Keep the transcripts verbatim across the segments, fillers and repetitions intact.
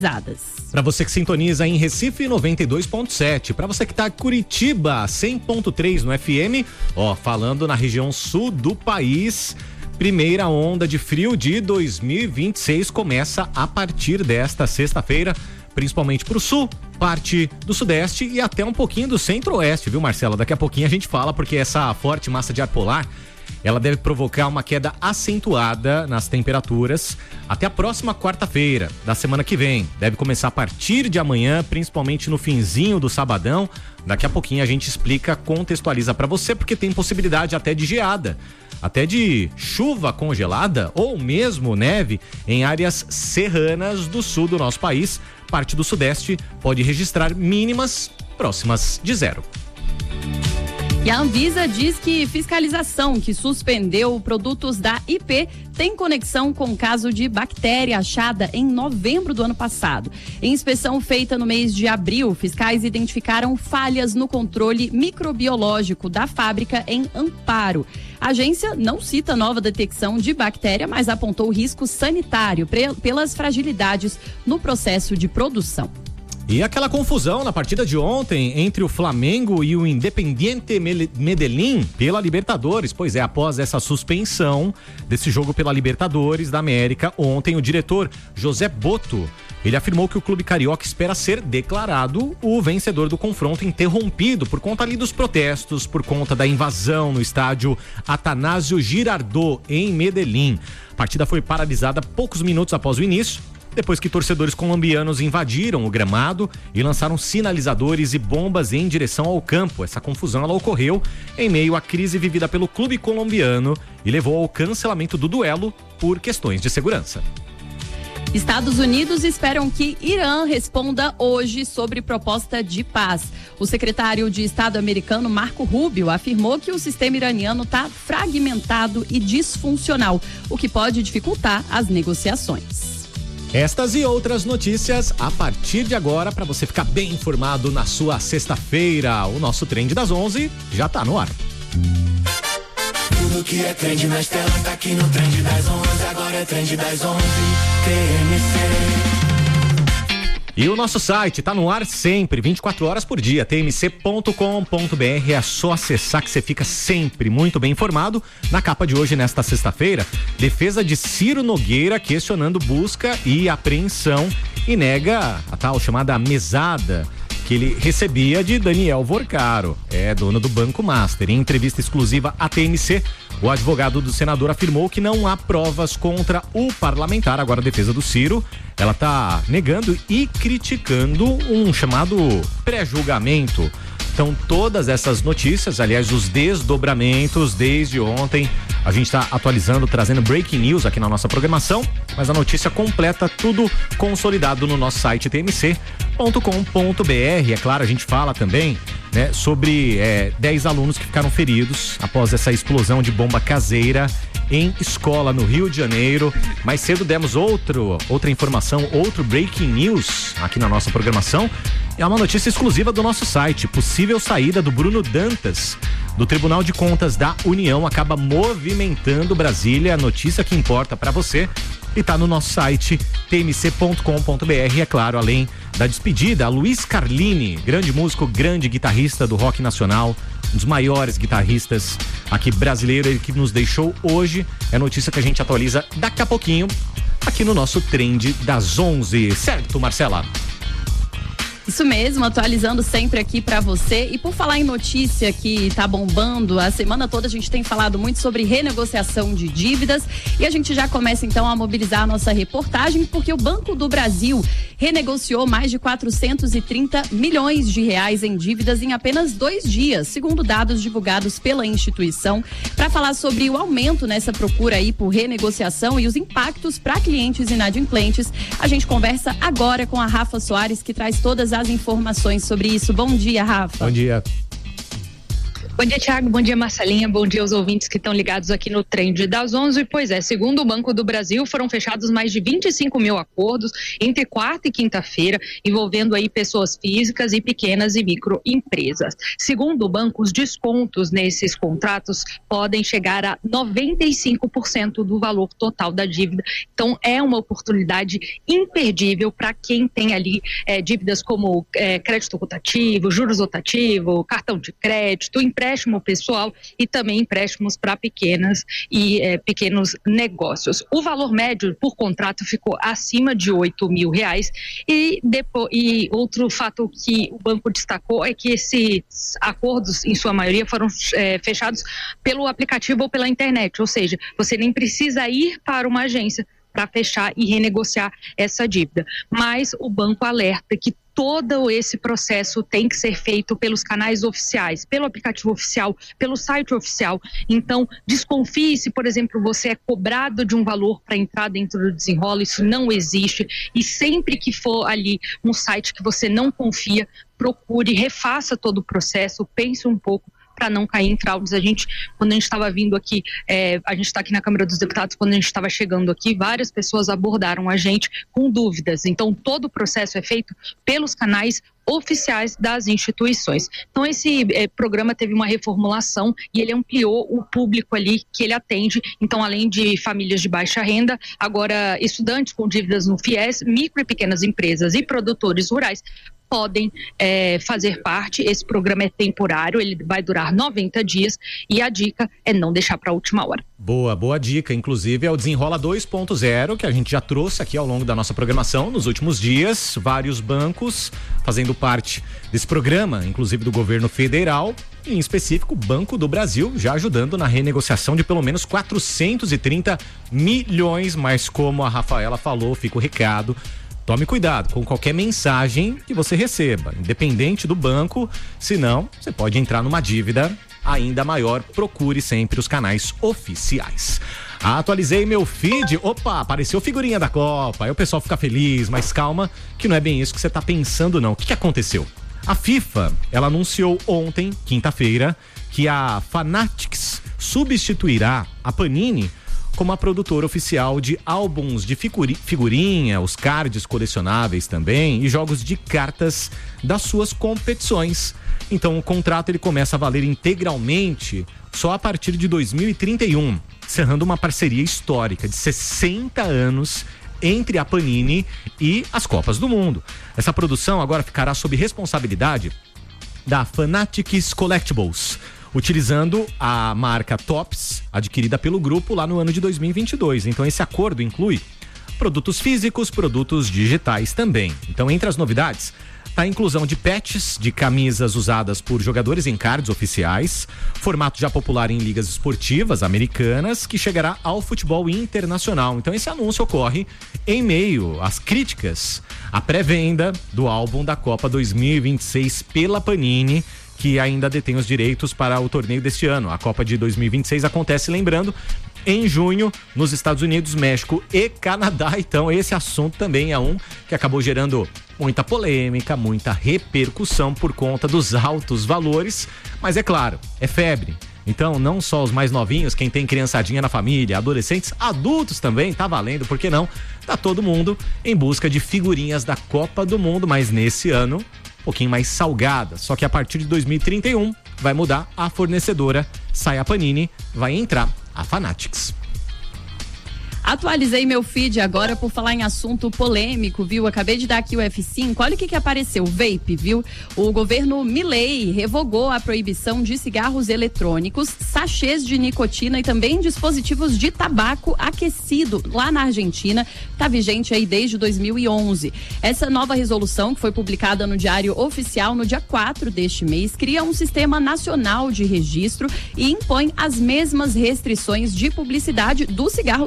Para você que sintoniza em Recife noventa e dois ponto sete, para você que tá em Curitiba cem ponto três no F M, ó, falando na região sul do país, primeira onda de frio de dois mil e vinte e seis começa a partir desta sexta-feira, principalmente pro sul, parte do sudeste e até um pouquinho do centro-oeste, viu, Marcela? Daqui a pouquinho a gente fala, porque essa forte massa de ar polar, ela deve provocar uma queda acentuada nas temperaturas até a próxima quarta-feira da semana que vem. Deve começar a partir de amanhã, principalmente no finzinho do sabadão. Daqui a pouquinho a gente explica, contextualiza para você, porque tem possibilidade até de geada, até de chuva congelada ou mesmo neve em áreas serranas do sul do nosso país. Parte do sudeste pode registrar mínimas próximas de zero. E a Anvisa diz que fiscalização que suspendeu produtos da I P tem conexão com o caso de bactéria achada em novembro do ano passado. Em inspeção feita no mês de abril, fiscais identificaram falhas no controle microbiológico da fábrica em Amparo. A agência não cita nova detecção de bactéria, mas apontou risco sanitário pelas fragilidades no processo de produção. E aquela confusão na partida de ontem entre o Flamengo e o Independiente Medellín pela Libertadores. Pois é, após essa suspensão desse jogo pela Libertadores da América, ontem o diretor José Boto, ele afirmou que o clube carioca espera ser declarado o vencedor do confronto, interrompido por conta ali dos protestos, por conta da invasão no estádio Atanásio Girardot em Medellín. A partida foi paralisada poucos minutos após o início, depois que torcedores colombianos invadiram o gramado e lançaram sinalizadores e bombas em direção ao campo. Essa confusão ela ocorreu em meio à crise vivida pelo clube colombiano e levou ao cancelamento do duelo por questões de segurança. Estados Unidos esperam que Irã responda hoje sobre proposta de paz. O secretário de Estado americano Marco Rubio afirmou que o sistema iraniano está fragmentado e disfuncional, o que pode dificultar as negociações. Estas e outras notícias a partir de agora, para você ficar bem informado na sua sexta-feira. O nosso Trend das onze já tá no ar. Tudo que é trend nas telas tá aqui no Trend das onze. Agora é Trend das onze, T M C. E o nosso site tá no ar sempre, vinte e quatro horas por dia, t m c ponto com ponto b r. É só acessar que você fica sempre muito bem informado. Na capa de hoje, nesta sexta-feira, defesa de Ciro Nogueira questionando busca e apreensão e nega a tal chamada mesada que ele recebia de Daniel Vorcaro, é dono do Banco Master. Em entrevista exclusiva à T M C, o advogado do senador afirmou que não há provas contra o parlamentar. Agora a defesa do Ciro, ela está negando e criticando um chamado pré-julgamento. Então todas essas notícias, aliás, os desdobramentos desde ontem, a gente está atualizando, trazendo breaking news aqui na nossa programação, mas a notícia completa, tudo consolidado no nosso site t m c ponto com ponto b r. É claro, a gente fala também, né, sobre é, dez alunos que ficaram feridos após essa explosão de bomba caseira em escola no Rio de Janeiro. Mais cedo demos outro, outra informação, outro breaking news aqui na nossa programação. É uma notícia exclusiva do nosso site. Possível saída do Bruno Dantas do Tribunal de Contas da União acaba movimentando Brasília. A notícia que importa para você e tá no nosso site t m c ponto com ponto b r. É claro, além da despedida, a Luiz Carlini, grande músico, grande guitarrista do rock nacional, um dos maiores guitarristas aqui brasileiro, ele que nos deixou hoje. É notícia que a gente atualiza daqui a pouquinho aqui no nosso Trend das onze, certo, Marcela? Isso mesmo, atualizando sempre aqui para você. E por falar em notícia que tá bombando, a semana toda a gente tem falado muito sobre renegociação de dívidas e a gente já começa então a mobilizar a nossa reportagem, porque o Banco do Brasil renegociou mais de quatrocentos e trinta milhões de reais em dívidas em apenas dois dias, segundo dados divulgados pela instituição. Para falar sobre o aumento nessa procura aí por renegociação e os impactos para clientes inadimplentes, a gente conversa agora com a Rafa Soares, que traz todas as informações sobre isso. Bom dia, Rafa. Bom dia. Bom dia, Thiago. Bom dia, Marcelinha. Bom dia aos ouvintes que estão ligados aqui no Trend das onze. Pois é, segundo o Banco do Brasil, foram fechados mais de vinte e cinco mil acordos entre quarta e quinta-feira, envolvendo aí pessoas físicas e pequenas e microempresas. Segundo o banco, os descontos nesses contratos podem chegar a noventa e cinco por cento do valor total da dívida. Então, é uma oportunidade imperdível para quem tem ali é, dívidas como é, crédito rotativo, juros rotativo, cartão de crédito, empréstimo pessoal e também empréstimos para pequenas e é, pequenos negócios. O valor médio por contrato ficou acima de oito mil reais e, depois, e outro fato que o banco destacou é que esses acordos, em sua maioria, foram é, fechados pelo aplicativo ou pela internet, ou seja, você nem precisa ir para uma agência para fechar e renegociar essa dívida. Mas o banco alerta que todo esse processo tem que ser feito pelos canais oficiais, pelo aplicativo oficial, pelo site oficial. Então, desconfie se, por exemplo, você é cobrado de um valor para entrar dentro do Desenrola, isso não existe. E sempre que for ali um site que você não confia, procure, refaça todo o processo, pense um pouco para não cair em fraudes. A gente, quando a gente estava vindo aqui, é, a gente está aqui na Câmara dos Deputados, quando a gente estava chegando aqui, várias pessoas abordaram a gente com dúvidas. Então, todo o processo é feito pelos canais oficiais das instituições. Então, esse é, programa teve uma reformulação e ele ampliou o público ali que ele atende. Então, além de famílias de baixa renda, agora estudantes com dívidas no FIES, micro e pequenas empresas e produtores rurais podem é, fazer parte. Esse programa é temporário, ele vai durar noventa dias e a dica é não deixar para a última hora. Boa, boa dica. Inclusive é o Desenrola dois ponto zero que a gente já trouxe aqui ao longo da nossa programação nos últimos dias. Vários bancos fazendo parte desse programa, inclusive do governo federal, e em específico o Banco do Brasil, já ajudando na renegociação de pelo menos quatrocentos e trinta milhões. Mas como a Rafaela falou, fica o recado: tome cuidado com qualquer mensagem que você receba, independente do banco, senão você pode entrar numa dívida ainda maior. Procure sempre os canais oficiais. Atualizei meu feed, opa, apareceu figurinha da Copa, aí o pessoal fica feliz, mas calma que não é bem isso que você tá pensando não. O que que aconteceu? A FIFA, ela anunciou ontem, quinta-feira, que a Fanatics substituirá a Panini como a produtora oficial de álbuns de figuri- figurinha, os cards colecionáveis também e jogos de cartas das suas competições. Então o contrato ele começa a valer integralmente só a partir de dois mil e trinta e um, encerrando uma parceria histórica de sessenta anos entre a Panini e as Copas do Mundo. Essa produção agora ficará sob responsabilidade da Fanatics Collectibles, utilizando a marca Topps, adquirida pelo grupo lá no ano de dois mil e vinte e dois. Então esse acordo inclui produtos físicos, produtos digitais também. Então, entre as novidades, tá a inclusão de patches de camisas usadas por jogadores em cards oficiais, formato já popular em ligas esportivas americanas, que chegará ao futebol internacional. Então esse anúncio ocorre em meio às críticas à pré-venda do álbum da Copa dois mil e vinte e seis pela Panini, que ainda detém os direitos para o torneio deste ano. A Copa de dois mil e vinte e seis acontece, lembrando, em junho, nos Estados Unidos, México e Canadá. Então esse assunto também é um que acabou gerando muita polêmica, muita repercussão por conta dos altos valores, mas é claro, é febre. Então não só os mais novinhos, quem tem criançadinha na família, adolescentes, adultos também, tá valendo, por que não? Tá todo mundo em busca de figurinhas da Copa do Mundo, mas nesse ano um pouquinho mais salgada, só que a partir de dois mil e trinta e um vai mudar a fornecedora, sai a Panini, vai entrar a Fanatics. Atualizei meu feed agora por falar em assunto polêmico, viu? Acabei de dar aqui o F cinco, olha o que que apareceu, vape, viu? O governo Milei revogou a proibição de cigarros eletrônicos, sachês de nicotina e também dispositivos de tabaco aquecido lá na Argentina, tá vigente aí desde dois mil e onze. Essa nova resolução, que foi publicada no Diário Oficial no dia quatro deste mês, cria um sistema nacional de registro e impõe as mesmas restrições de publicidade do cigarro tradicional.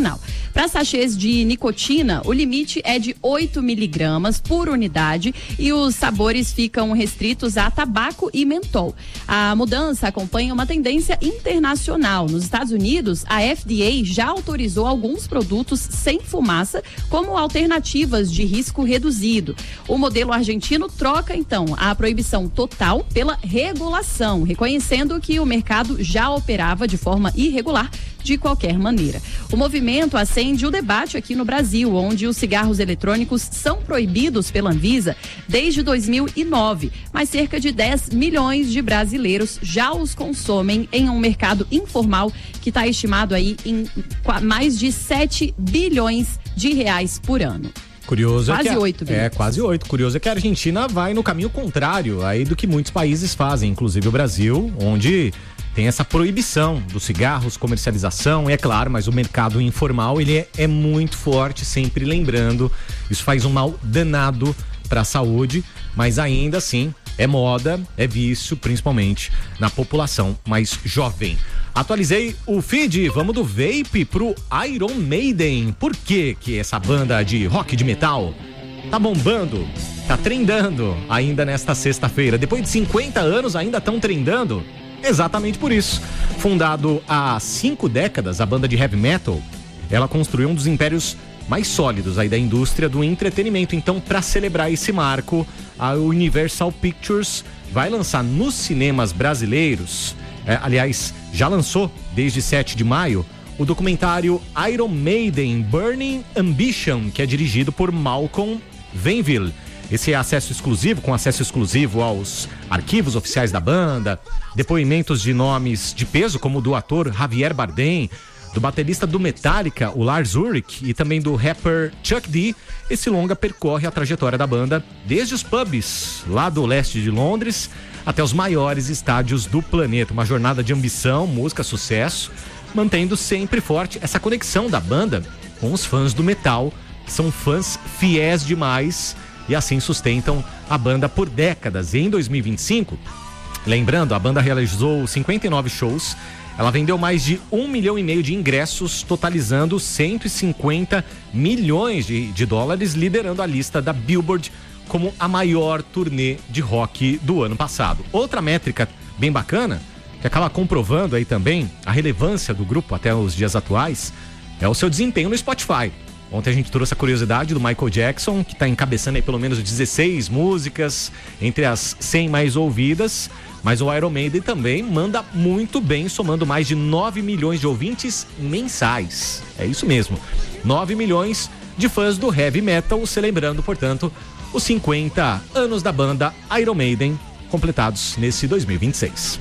nacional. Para sachês de nicotina, o limite é de oito miligramas por unidade e os sabores ficam restritos a tabaco e mentol. A mudança acompanha uma tendência internacional. Nos Estados Unidos, a F D A já autorizou alguns produtos sem fumaça como alternativas de risco reduzido. O modelo argentino troca, então, a proibição total pela regulação, reconhecendo que o mercado já operava de forma irregular de qualquer maneira. O movimento acende o debate aqui no Brasil, onde os cigarros eletrônicos são proibidos pela Anvisa desde dois mil e nove, mas cerca de dez milhões de brasileiros já os consomem em um mercado informal que está estimado aí em mais de sete bilhões de reais por ano. Curioso quase é que oito bilhões. É, quase oito. Curioso é que a Argentina vai no caminho contrário aí do que muitos países fazem, inclusive o Brasil, onde tem essa proibição dos cigarros, comercialização, é claro, mas o mercado informal, ele é, é muito forte, sempre lembrando, isso faz um mal danado para a saúde, mas ainda assim é moda, é vício, principalmente na população mais jovem. Atualizei o feed, vamos do vape pro Iron Maiden. Por que que essa banda de rock de metal tá bombando, tá trendando ainda nesta sexta-feira? Depois de cinquenta anos ainda estão trendando? Exatamente por isso. Fundado há cinco décadas, a banda de heavy metal, ela construiu um dos impérios mais sólidos aí da indústria do entretenimento. Então, para celebrar esse marco, a Universal Pictures vai lançar nos cinemas brasileiros, é, aliás, já lançou desde sete de maio, o documentário Iron Maiden Burning Ambition, que é dirigido por Malcolm Venville. Esse é acesso exclusivo, com acesso exclusivo aos arquivos oficiais da banda, depoimentos de nomes de peso, como o do ator Javier Bardem, do baterista do Metallica, o Lars Ulrich, e também do rapper Chuck D. Esse longa percorre a trajetória da banda desde os pubs lá do leste de Londres até os maiores estádios do planeta. Uma jornada de ambição, música, sucesso, mantendo sempre forte essa conexão da banda com os fãs do metal, que são fãs fiéis demais e assim sustentam a banda por décadas. E em dois mil e vinte e cinco, lembrando, a banda realizou cinquenta e nove shows, ela vendeu mais de um milhão e meio de ingressos, totalizando cento e cinquenta milhões de, de dólares, liderando a lista da Billboard como a maior turnê de rock do ano passado. Outra métrica bem bacana, que acaba comprovando aí também a relevância do grupo até os dias atuais, é o seu desempenho no Spotify. Ontem a gente trouxe a curiosidade do Michael Jackson, que está encabeçando aí pelo menos dezesseis músicas entre as cem mais ouvidas, mas o Iron Maiden também manda muito bem, somando mais de nove milhões de ouvintes mensais. É isso mesmo, nove milhões de fãs do heavy metal, celebrando, portanto, os cinquenta anos da banda Iron Maiden, completados nesse dois mil e vinte e seis.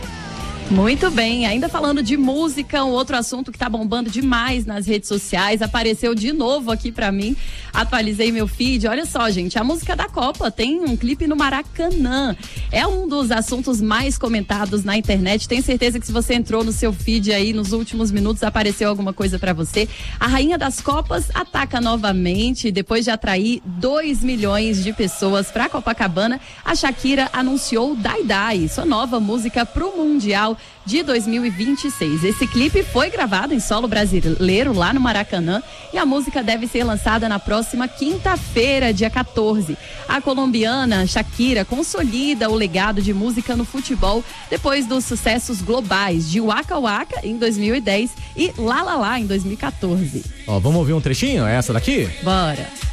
Muito bem, ainda falando de música, um outro assunto que tá bombando demais nas redes sociais, apareceu de novo aqui pra mim, atualizei meu feed, olha só, gente, a música da Copa tem um clipe no Maracanã, é um dos assuntos mais comentados na internet, tenho certeza que se você entrou no seu feed aí nos últimos minutos, apareceu alguma coisa pra você. A rainha das Copas ataca novamente, depois de atrair dois milhões de pessoas pra Copacabana, a Shakira anunciou Dai Dai, sua nova música pro Mundial de dois mil e vinte e seis. Esse clipe foi gravado em solo brasileiro lá no Maracanã e a música deve ser lançada na próxima quinta-feira, dia quatorze. A colombiana Shakira consolida o legado de música no futebol depois dos sucessos globais de Waka Waka em dois mil e dez e La La La em dois mil e quatorze. Ó, vamos ouvir um trechinho? É essa daqui? Bora!